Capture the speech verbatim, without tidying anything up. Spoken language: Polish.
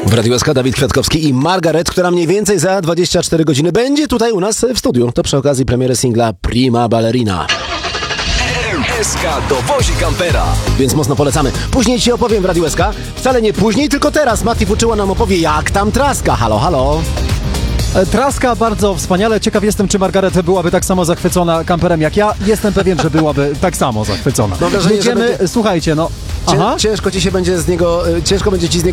W Radiu S K Dawid Kwiatkowski i Margaret, która mniej więcej za dwadzieścia cztery godziny będzie tutaj u nas w studiu. To przy okazji premiery singla Prima Ballerina. S K dowozi kampera. Więc mocno polecamy. Później ci opowiem w Radiu S K. Wcale nie później, tylko teraz. Mati Fuczyła nam opowie, jak tam traska. Halo, halo. Traska bardzo wspaniale. Ciekaw jestem, czy Margaret byłaby tak samo zachwycona kamperem jak ja. Jestem pewien, że byłaby tak samo zachwycona. Mam wrażenie, że Jedziemy, będzie- słuchajcie, no... Aha. Ciężko ci się będzie z niego, ciężko będzie ci z niego